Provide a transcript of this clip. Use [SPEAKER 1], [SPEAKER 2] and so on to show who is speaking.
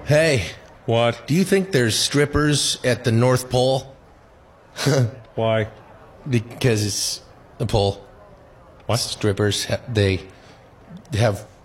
[SPEAKER 1] Hey,
[SPEAKER 2] What?
[SPEAKER 1] do you think there's strippers at the North Pole?
[SPEAKER 2] Why?
[SPEAKER 1] Because it's the pole.
[SPEAKER 2] What?
[SPEAKER 1] Strippers, they have